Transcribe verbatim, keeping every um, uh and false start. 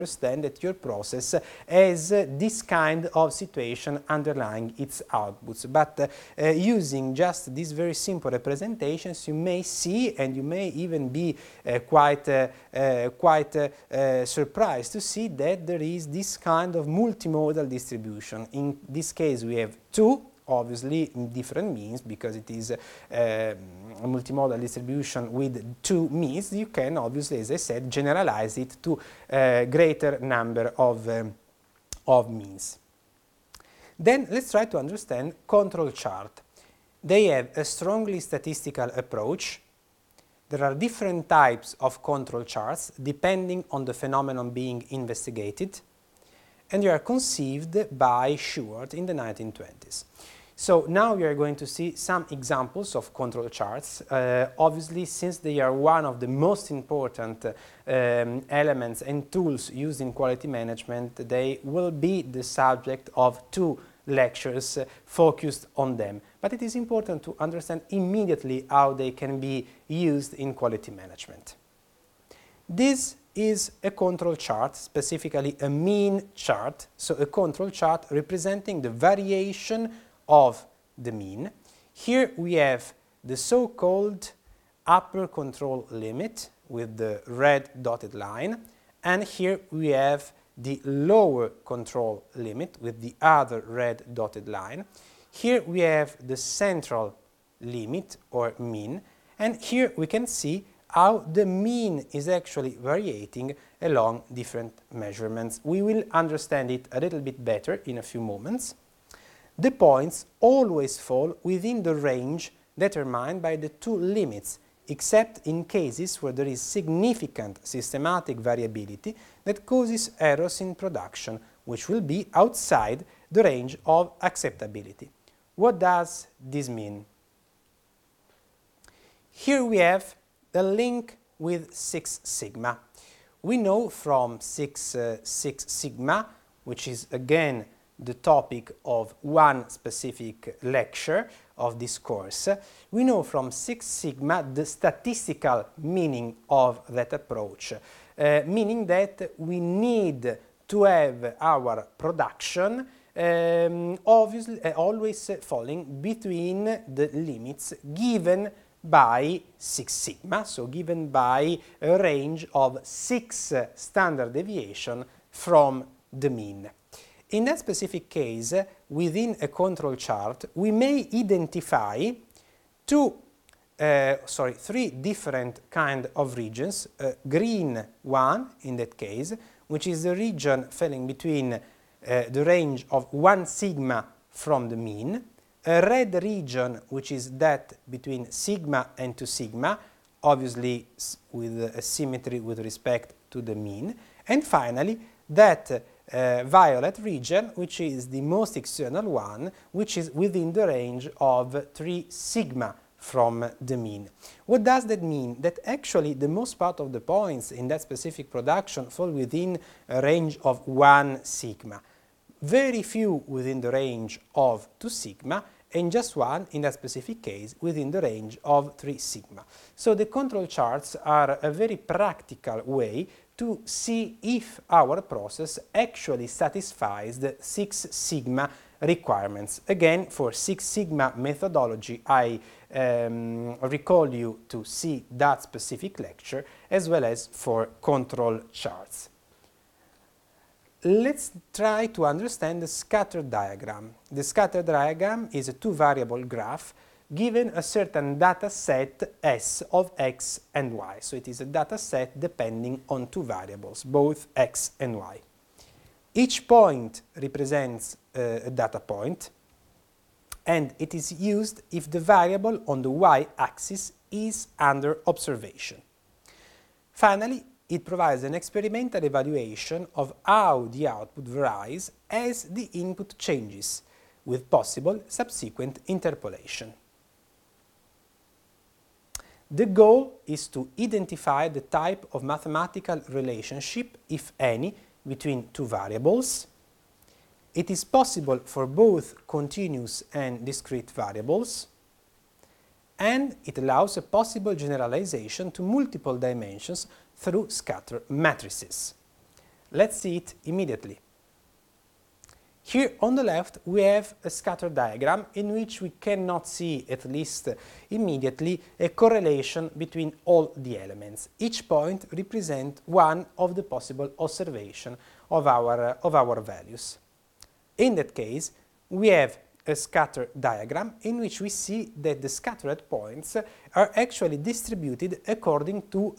understand that your process has uh, this kind of situation underlying its outputs. But uh, uh, using just these very simple representations, you may see, and you may even be uh, quite, uh, uh, quite uh, uh, surprised to see that there is this kind of multimodal distribution. In this case, we have two, obviously different means, because it is uh, a multimodal distribution with two means. You can obviously, as I said, generalize it to a greater number of, um, of means. Then let's try to understand control chart. They have a strongly statistical approach. There are different types of control charts depending on the phenomenon being investigated, and they are conceived by Shewhart in the nineteen twenties. So now we are going to see some examples of control charts. Uh, obviously, since they are one of the most important uh, um, elements and tools used in quality management, they will be the subject of two lectures uh, focused on them. But it is important to understand immediately how they can be used in quality management. This is a control chart, specifically a mean chart, so a control chart representing the variation of the mean. Here we have the so-called upper control limit with the red dotted line, and here we have the lower control limit with the other red dotted line. Here we have the central limit or mean, and here we can see how the mean is actually varying along different measurements. We will understand it a little bit better in a few moments. The points always fall within the range determined by the two limits, except in cases where there is significant systematic variability that causes errors in production, which will be outside the range of acceptability. What does this mean? Here we have the link with Six Sigma. We know from Six, uh, Six Sigma, which is again the topic of one specific lecture of this course, we know from Six Sigma the statistical meaning of that approach, uh, meaning that we need to have our production um, obviously uh, always falling between the limits given by Six Sigma, so given by a range of six uh, standard deviation from the mean. In that specific case, within a control chart, we may identify two, uh, sorry, three different kind of regions. A green one, in that case, which is the region falling between uh, the range of one sigma from the mean. A red region, which is that between sigma and two sigma, obviously with a symmetry with respect to the mean. And finally, that Uh, violet region, which is the most external one, which is within the range of three sigma from the mean. What does that mean? That actually the most part of the points in that specific production fall within a range of one sigma. Very few within the range of two sigma, and just one in that specific case within the range of three sigma. So the control charts are a very practical way to see if our process actually satisfies the Six Sigma requirements. Again, for Six Sigma methodology, I um, recall you to see that specific lecture, as well as for control charts. Let's try to understand the scatter diagram. The scatter diagram is a two-variable graph given a certain data set S of x and y. So it is a data set depending on two variables, both x and y. Each point represents uh, a data point, and it is used if the variable on the y-axis is under observation. Finally, it provides an experimental evaluation of how the output varies as the input changes, with possible subsequent interpolation. The goal is to identify the type of mathematical relationship, if any, between two variables. It is possible for both continuous and discrete variables, and it allows a possible generalization to multiple dimensions through scatter matrices. Let's see it immediately. Here on the left we have a scatter diagram in which we cannot see, at least immediately, a correlation between all the elements. Each point represents one of the possible observations of our, of our values. In that case, we have a scatter diagram in which we see that the scattered points are actually distributed according to